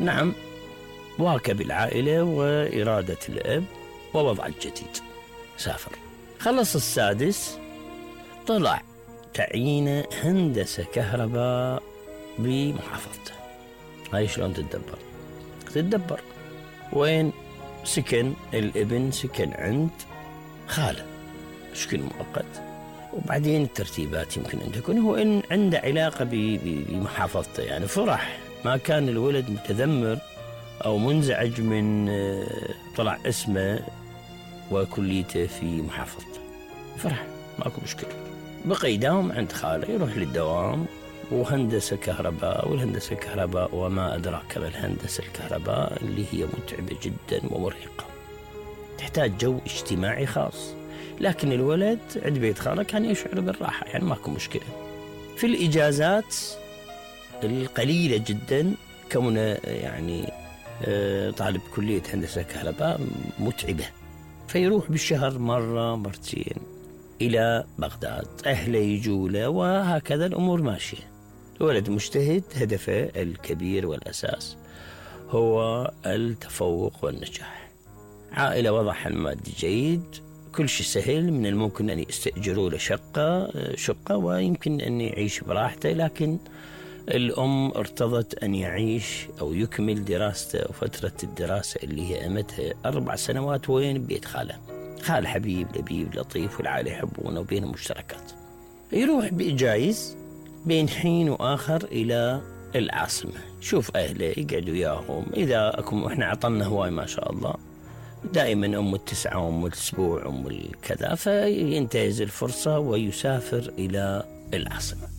نعم، واكب العائلة وإرادة الأب ووضع الجديد، سافر. خلص السادس، طلع تعيين هندسة كهرباء بمحافظته. هاي شلون تتدبر. وين سكن الابن؟ سكن عند خاله، مشكل مؤقت. وبعدين الترتيبات يمكن أن تكون هو إن عنده علاقة بمحافظته، يعني فرح، ما كان الولد متذمر أو منزعج من طلع اسمه وكليته في محافظته، فرح، ماكو مشكلة. بقى يداوم عند خاله، يروح للدوام، وهندسة كهرباء. والهندسة الكهرباء وما أدراك ما الهندسة الكهرباء، اللي هي متعبة جدا ومرهقة، تحتاج جو اجتماعي خاص. لكن الولد عند بيت خاله كان يشعر بالراحة، يعني ماكو مشكلة. في الإجازات القليلة جدا، كونه يعني طالب كلية هندسة كهرباء متعبة، فيروح بالشهر مرة مرتين إلى بغداد، أهله يجوا له، وهكذا الأمور ماشية. الولد مجتهد، هدفه الكبير والأساس هو التفوق والنجاح. عائلة وضعها المادي جيد، كل شيء سهل، من الممكن أن يستأجروا له شقة ويمكن أن يعيش براحته. لكن الأم ارتضت أن يعيش أو يكمل دراسته، وفترة الدراسة اللي هي أمتها 4 سنوات وين؟ بيت خاله. خال حبيب لبيب لطيف، والعائلة يحبونه وبينهم مشتركات. يروح بإجايز بين حين وآخر إلى العاصمة، شوف أهله، يقعد وياهم. إذا أكم إحنا عطلنا هواي ما شاء الله، دائما أم التسعة، أم الأسبوع، أم الكذا، فينتهز الفرصة ويسافر إلى العاصمة.